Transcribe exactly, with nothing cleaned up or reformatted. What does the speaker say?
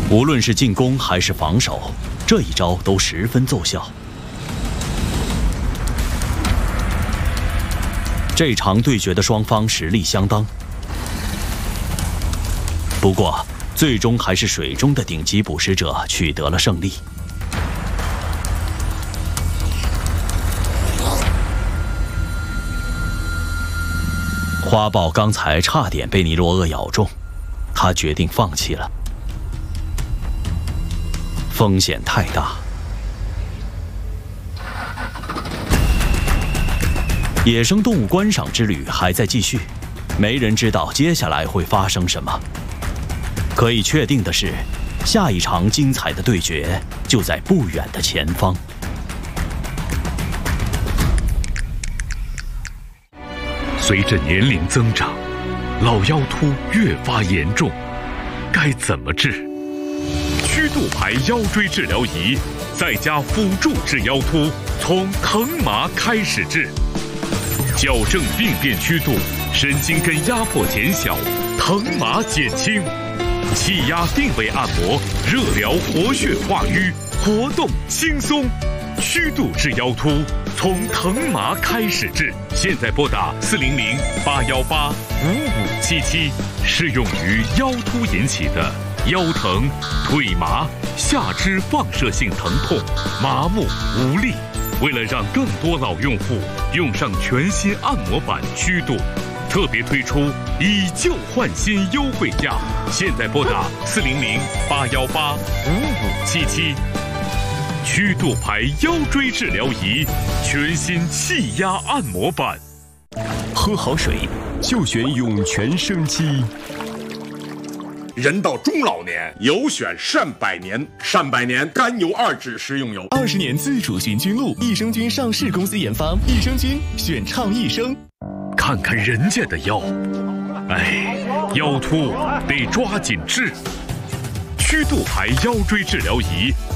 无论是进攻还是防守，这一招都十分奏效。这场对决的双方实力相当，不过最终还是水中的顶级捕食者取得了胜利。花豹刚才差点被尼罗鳄咬中，他决定放弃了，风险太大。野生动物观赏之旅还在继续，没人知道接下来会发生什么。可以确定的是，下一场精彩的对决就在不远的前方。 随着年龄增长，老腰突越发严重，该怎么治？曲度牌腰椎治疗仪在家辅助治腰突，从疼麻开始治，矫正病变曲度，神经根压迫减小，疼麻减轻，气压定位按摩，热疗活血化瘀，活动轻松。曲度治腰突，从疼麻开始治。现在拨打四零零八幺八五五七七，适用于腰突引起的腰疼、腿麻、下肢放射性疼痛、麻木无力。为了让更多老用户用上全新按摩版曲度，特别推出以旧换新优惠价。现在拨打四零零八幺八五五七七。曲度牌腰椎治疗仪，全新气压按摩版。 喝好水就选涌泉生机。 人到中老年，有选善百年。善百年甘油二酯食用油， 二十年自主寻菌露，益生菌上市公司研发，益生菌选畅益生。 看看人家的腰，哎，腰突得抓紧治。曲度牌腰椎治疗仪。